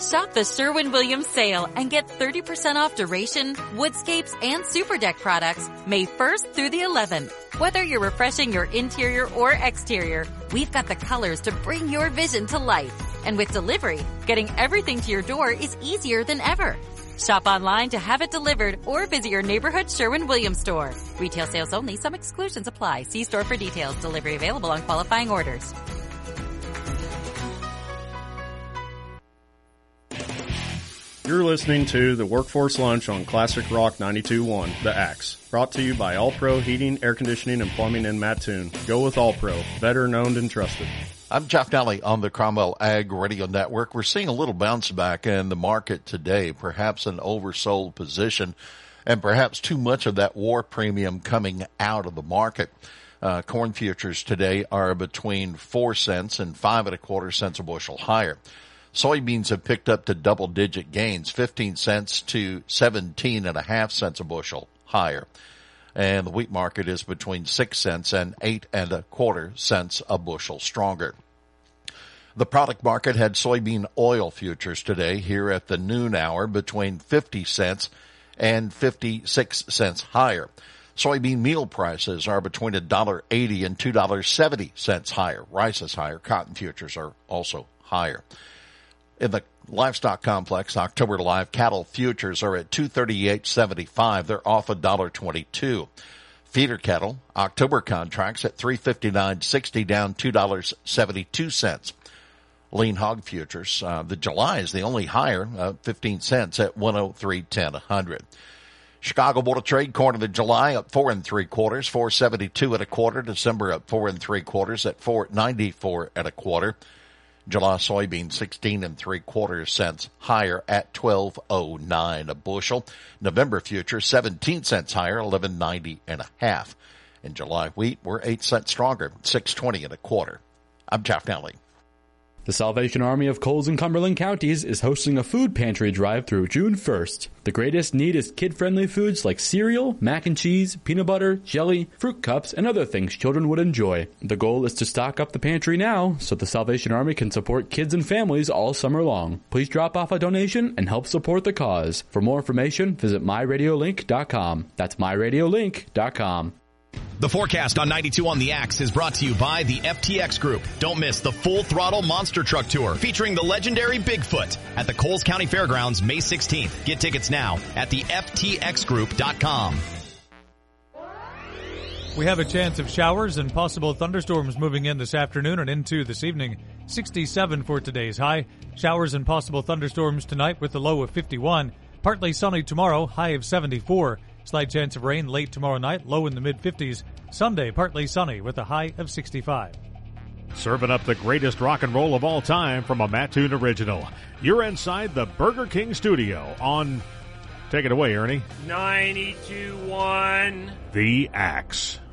Shop the Sherwin-Williams sale and get 30% off Duration, Woodscapes, and Super Deck products May 1st through the 11th. Whether you're refreshing your interior or exterior, we've got the colors to bring your vision to life. And with delivery, getting everything to your door is easier than ever. Shop online to have it delivered or visit your neighborhood Sherwin-Williams store. Retail sales only. Some exclusions apply. See store for details. Delivery available on qualifying orders. You're listening to the Workforce Lunch on Classic Rock 92.1, The Axe. Brought to you by All Pro Heating, Air Conditioning, and Plumbing in Mattoon. Go with All Pro. Better known and trusted. I'm Jeff Nally on the Cromwell Ag Radio Network. We're seeing a little bounce back in the market today, perhaps an oversold position, and perhaps too much of that war premium coming out of the market. Corn futures today are between 4 cents and 5 1/4 cents a bushel higher. Soybeans have picked up to double-digit gains, 15 cents to 17.5 cents a bushel higher. And the wheat market is between 6 cents and 8 1/4 cents a bushel stronger. The product market had soybean oil futures today here at the noon hour between 50 cents and 56 cents higher. Soybean meal prices are between $1.80 and $2.70 higher. Rice is higher. Cotton futures are also higher. In the livestock complex, October live cattle futures are at $238.75. They're off $1.22. Feeder cattle, October contracts at $359.60, down $2.72. Lean hog futures, the July is the only higher, 15 cents at $103.10 a hundred. Chicago Board of Trade corn in the July up 4 3/4, 472 1/4. December up 4 3/4 at 494 1/4. July soybean 16 3/4 cents higher at $12.09 a bushel. November future 17 cents higher, 11.90 1/2. In July wheat, we're 8 cents stronger, 6.20 1/4. I'm Jeff Nally. The Salvation Army of Coles and Cumberland counties is hosting a food pantry drive through June 1st. The greatest need is kid-friendly foods like cereal, mac and cheese, peanut butter, jelly, fruit cups, and other things children would enjoy. The goal is to stock up the pantry now so the Salvation Army can support kids and families all summer long. Please drop off a donation and help support the cause. For more information, visit myradiolink.com. That's myradiolink.com. The forecast on 92 on the Axe is brought to you by the FTX Group. Don't miss the Full Throttle Monster Truck Tour featuring the legendary Bigfoot at the Coles County Fairgrounds May 16th. Get tickets now at the ftxgroup.com. We have a chance of showers and possible thunderstorms moving in this afternoon and into this evening. 67 for today's high. Showers and possible thunderstorms tonight with a low of 51. Partly sunny tomorrow, high of 74. Slight chance of rain late tomorrow night, low in the mid-50s. Sunday, partly sunny with a high of 65. Serving up the greatest rock and roll of all time from a Mattoon original. You're inside the Burger King studio on... Take it away, Ernie. 92.1 The Axe.